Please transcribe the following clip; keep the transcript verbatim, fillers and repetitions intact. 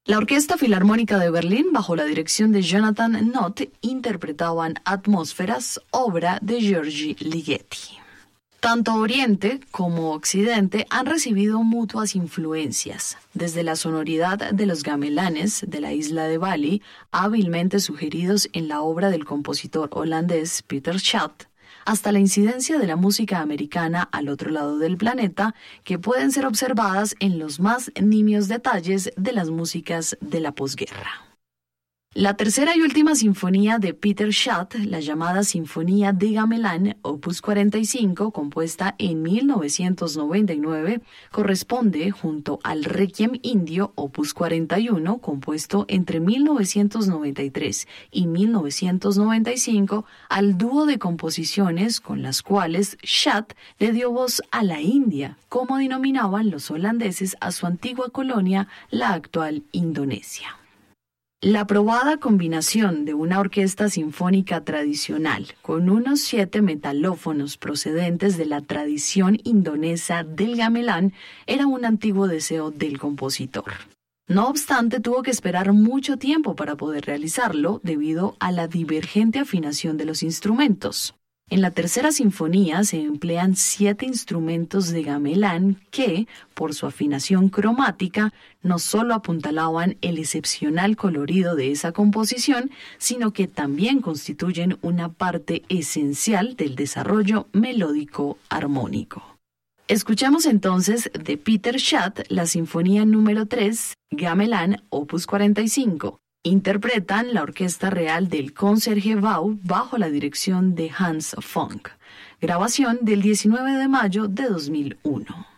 La Orquesta Filarmónica de Berlín, bajo la dirección de Jonathan Nott, interpretaban Atmósferas, obra de György Ligeti. Tanto Oriente como Occidente han recibido mutuas influencias, desde la sonoridad de los gamelanes de la isla de Bali, hábilmente sugeridos en la obra del compositor holandés Pieter Schacht, hasta la incidencia de la música americana al otro lado del planeta, que pueden ser observadas en los más nimios detalles de las músicas de la posguerra. La tercera y última sinfonía de Pieter Schacht, la llamada Sinfonía de Gamelán, opus cuarenta y cinco, compuesta en mil novecientos noventa y nueve, corresponde, junto al Requiem Indio, opus cuarenta y uno, compuesto entre mil novecientos noventa y tres y mil novecientos noventa y cinco, al dúo de composiciones con las cuales Schacht le dio voz a la India, como denominaban los holandeses a su antigua colonia, la actual Indonesia. La probada combinación de una orquesta sinfónica tradicional con unos siete metalófonos procedentes de la tradición indonesa del gamelán era un antiguo deseo del compositor. No obstante, tuvo que esperar mucho tiempo para poder realizarlo debido a la divergente afinación de los instrumentos. En la tercera sinfonía se emplean siete instrumentos de gamelán que, por su afinación cromática, no solo apuntalaban el excepcional colorido de esa composición, sino que también constituyen una parte esencial del desarrollo melódico armónico. Escuchamos entonces de Pieter Schacht la sinfonía número tres, Gamelán, opus cuarenta y cinco. Interpretan la Orquesta Real del Concertgebouw bajo la dirección de Hans Funk. Grabación del diecinueve de mayo de dos mil uno.